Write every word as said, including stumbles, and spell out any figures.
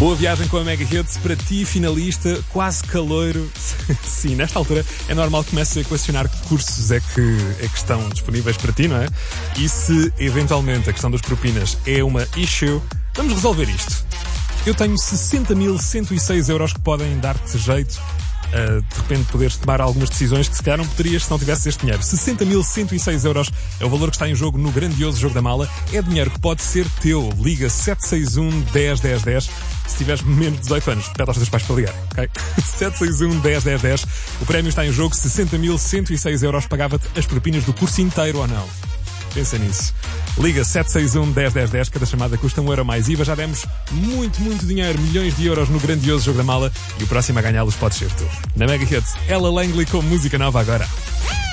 Boa viagem com a Mega Hits para ti, finalista, quase caloiro. Sim, nesta altura é normal que comeces a questionar que cursos é que, é que estão disponíveis para ti, não é? E se, eventualmente, a questão das propinas é uma issue, vamos resolver isto. Eu tenho sessenta mil cento e seis euros que podem dar-te jeito a, de repente, poderes tomar algumas decisões que se calhar não poderias se não tivesses este dinheiro. sessenta mil cento e seis euros é o valor que está em jogo no grandioso Jogo da Mala. É dinheiro que pode ser teu. Liga sete seis um, um zero, um zero, um zero. Se tiveres menos de dezoito anos, pede aos teus pais para ligar, ok? sete seis um, um zero, um zero, um zero. O prémio está em jogo. sessenta mil cento e seis euros. Pagava-te as propinas do curso inteiro ou não? Pensa nisso. Liga sete seis um, um zero, um zero, um zero. Cada chamada custa um euro mais I V A. Já demos muito, muito dinheiro, milhões de euros no grandioso Jogo da Mala. E o próximo a ganhá-los pode ser tu. Na Mega Hits, Ella Langley com música nova agora.